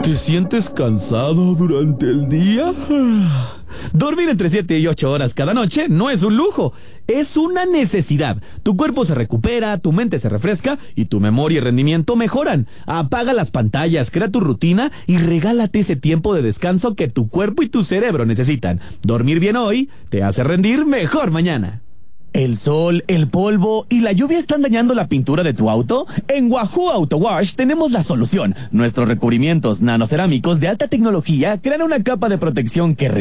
¿Te sientes cansado durante el día? Dormir entre 7 y 8 horas cada noche no es un lujo, es una necesidad. Tu cuerpo se recupera, tu mente se refresca y tu memoria y rendimiento mejoran. Apaga las pantallas, crea tu rutina y regálate ese tiempo de descanso que tu cuerpo y tu cerebro necesitan. Dormir bien hoy te hace rendir mejor mañana. ¿El sol, el polvo y la lluvia están dañando la pintura de tu auto? En Wahoo Auto Wash tenemos la solución. Nuestros recubrimientos nanocerámicos de alta tecnología crean una capa de protección que